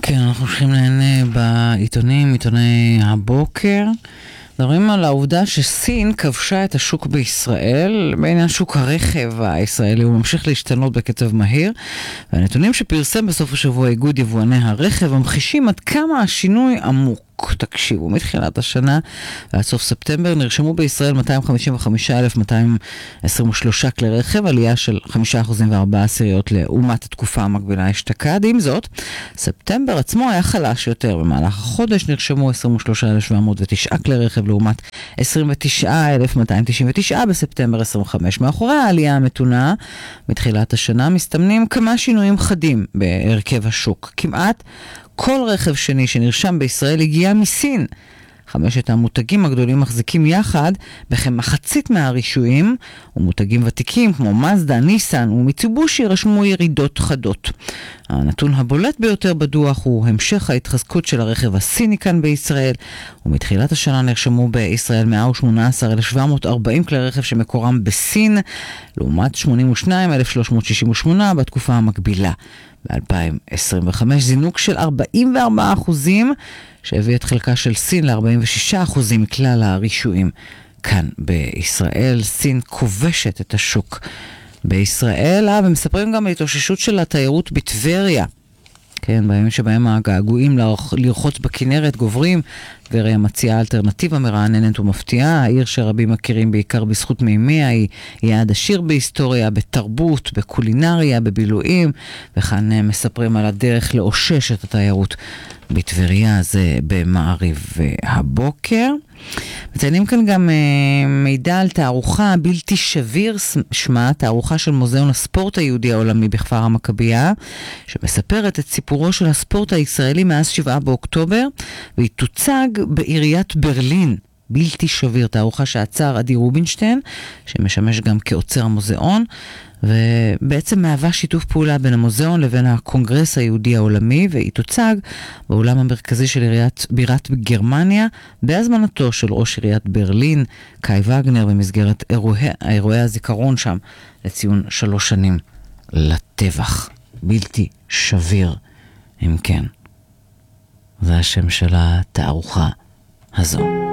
כן, אנחנו הולכים לעיין בעיתונים, עיתוני הבוקר. מדברים על העובדה שסין כבשה את השוק בישראל, בעניין שוק הרכב הישראלי הוא ממשיך להשתנות בקצב מהיר, והנתונים שפרסם בסוף השבוע איגוד יבואני הרכב ממחישים עד כמה השינוי עמוק. תקשיבו, מתחילת השנה ועד סוף ספטמבר נרשמו בישראל 255,223 כלי רכב, עלייה של 5.4% לעומת התקופה המקבילה אשתקד. עם זאת, ספטמבר עצמו היה חלש יותר. במהלך החודש נרשמו 23,709 כלי רכב לעומת 29,299 בספטמבר 25. מאחורי העלייה המתונה מתחילת השנה מסתמנים כמה שינויים חדים בהרכב השוק. כמעט כל רכב שני שנרשם בישראל הגיע מסין. 5 המותגים הגדולים מחזיקים יחד בכמחצית מהרישויים, ומותגים ותיקים כמו מזדה, ניסן ומיצובושי רשמו ירידות חדות. הנתון הבולט ביותר בדוח הוא המשך ההתחזקות של הרכב הסיני כאן בישראל, ומתחילת השנה נרשמו בישראל 118,740 כלי רכב שמקורם בסין, לעומת 82,368 בתקופה המקבילה. ב-2025 זינוק של 44%, שהביא את חלקה של סין ל-46% מכלל הרישויים כאן בישראל. סין כובשת את השוק בישראל, ומספרים גם על התאוששות של התיירות בטבריה. כן, בימים שבהם הגעגועים לרחוץ בכנרת גוברים, טבריה מציעה אלטרנטיבה מרעננת ומפתיעה. העיר שרבים מכירים בעיקר בזכות מימיה, היא יעד עשיר בהיסטוריה, בתרבות, בקולינריה, בבילויים, וכאן מספרים על הדרך לאושש את התיירות בטבריה. זה במעריב הבוקר. מציינים כאן גם מידע על תערוכה בלתי שביר, שמה תערוכה של מוזיאון הספורט היהודי העולמי בכפר המכבייה, שמספרת את סיפורו של הספורט הישראלי מאז 7 באוקטובר, והיא תוצג בעיריית ברלין. בלתי שביר, תערוכה שעצר עדי רובינשטיין, שמשמש גם כעוצר המוזיאון, ובעצם מהווה שיתוף פעולה בין המוזיאון לבין הקונגרס היהודי העולמי, והיא תוצג באולם המרכזי של עיריית בירת גרמניה, בהזמנתו של ראש עיריית ברלין, קאי וגנר, במסגרת אירועי הזיכרון שם, לציון 3 שנים לטבח. בלתי שביר, אם כן. זה השם של התערוכה הזו.